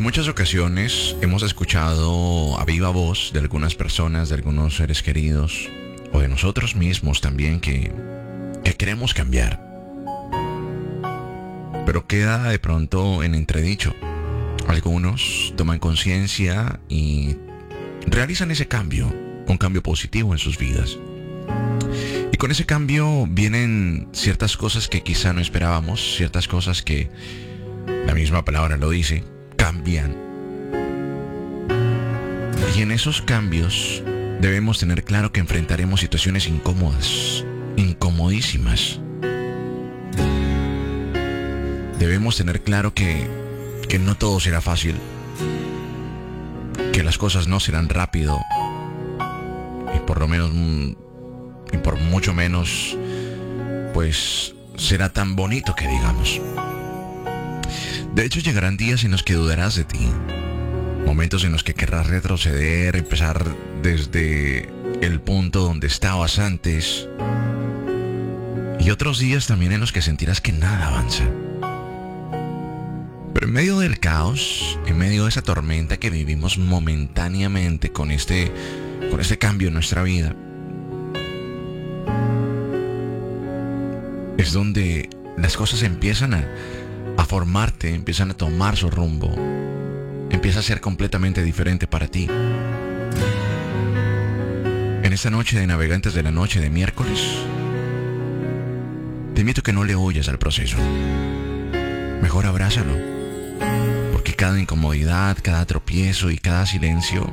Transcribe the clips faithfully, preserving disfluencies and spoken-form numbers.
muchas ocasiones hemos escuchado a viva voz de algunas personas, de algunos seres queridos, o de nosotros mismos también, que, que queremos cambiar. Pero queda de pronto en entredicho. Algunos toman conciencia y realizan ese cambio, un cambio positivo en sus vidas. Y con ese cambio vienen ciertas cosas que quizá no esperábamos, ciertas cosas que, la misma palabra lo dice, cambian. Y en esos cambios debemos tener claro que enfrentaremos situaciones incómodas, incomodísimas. Debemos tener claro que, que no todo será fácil, que las cosas no serán rápido, y por lo menos, y por mucho menos, pues será tan bonito que digamos. De hecho, llegarán días en los que dudarás de ti, momentos en los que querrás retroceder, empezar desde el punto donde estabas antes, y otros días también en los que sentirás que nada avanza. Pero en medio del caos, en medio de esa tormenta que vivimos momentáneamente con este, con este cambio en nuestra vida, es donde las cosas empiezan a, a formarte, empiezan a tomar su rumbo, empieza a ser completamente diferente para ti. En esta noche de Navegantes de la Noche de miércoles, te invito a que no le huyas al proceso. Mejor abrázalo. Porque cada incomodidad, cada tropiezo y cada silencio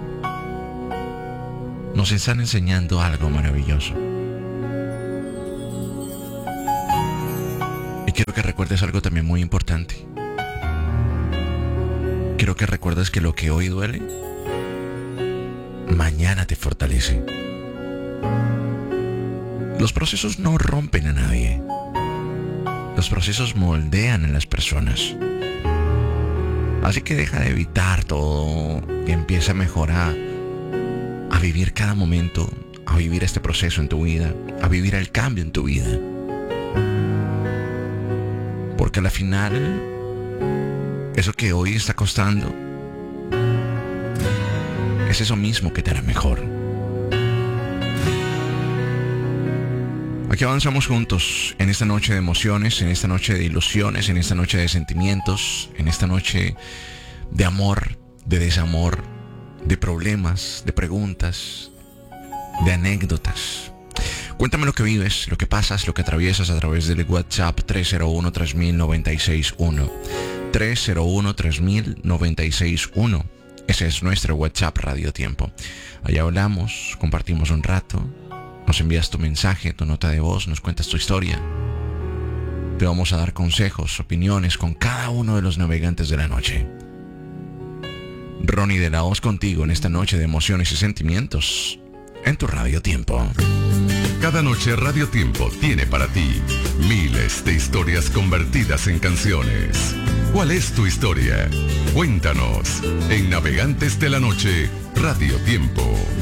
nos están enseñando algo maravilloso. Y quiero que recuerdes algo también muy importante. Quiero que recuerdes que lo que hoy duele, mañana te fortalece. Los procesos no rompen a nadie. Los procesos moldean a las personas. Así que deja de evitar todo y empieza a mejorar, a vivir cada momento, a vivir este proceso en tu vida, a vivir el cambio en tu vida. Porque al final, eso que hoy está costando, es eso mismo que te hará mejor. Aquí avanzamos juntos en esta noche de emociones, en esta noche de ilusiones, en esta noche de sentimientos, en esta noche de amor, de desamor, de problemas, de preguntas, de anécdotas. Cuéntame lo que vives, lo que pasas, lo que atraviesas a través del WhatsApp tres cero uno, tres mil, noventa y seis uno. tres cero uno, tres mil, noventa y seis uno. Ese es nuestro WhatsApp Radio Tiempo. Allá hablamos, compartimos un rato. Nos envías tu mensaje, tu nota de voz, nos cuentas tu historia. Te vamos a dar consejos, opiniones con cada uno de los navegantes de la noche. Ronnie de la Hoz contigo en esta noche de emociones y sentimientos en tu Radio Tiempo. Cada noche Radio Tiempo tiene para ti miles de historias convertidas en canciones. ¿Cuál es tu historia? Cuéntanos en Navegantes de la Noche Radio Tiempo.